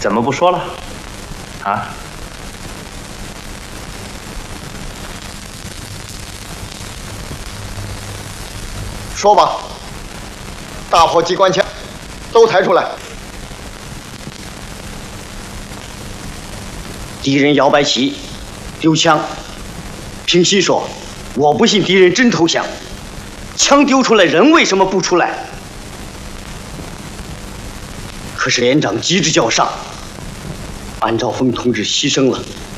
怎么不说了？啊？ 说吧，大炮、机关枪都抬出来。 敌人摇白旗，丢枪。平西说：“我不信敌人真投降，枪丢出来，人为什么不出来？”可是连长急着就要上，安兆峰同志牺牲了，